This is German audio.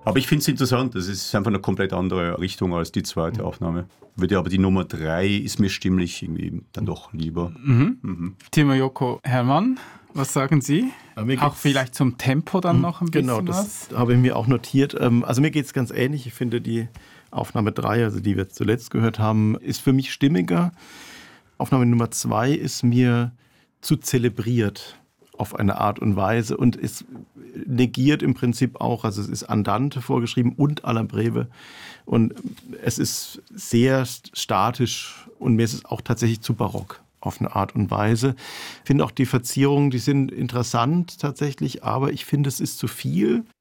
Aber ich finde es interessant, das ist einfach eine komplett andere Richtung als die zweite Aufnahme. Aber die Nummer 3 ist mir stimmlich irgendwie dann doch lieber. Timo Yoko Hermann, was sagen Sie? Auch vielleicht zum Tempo dann noch ein bisschen genau, was? das habe ich mir auch notiert. Also mir geht es ganz ähnlich. Ich finde die Aufnahme 3, also die wir zuletzt gehört haben, ist für mich stimmiger. Aufnahme Nummer 2 ist mir zu zelebriert auf eine Art und Weise und es negiert im Prinzip auch, also es ist Andante vorgeschrieben und alla breve und es ist sehr statisch und mir ist es auch tatsächlich zu barock auf eine Art und Weise. Ich finde auch die Verzierungen, die sind interessant tatsächlich, aber ich finde, es ist zu viel.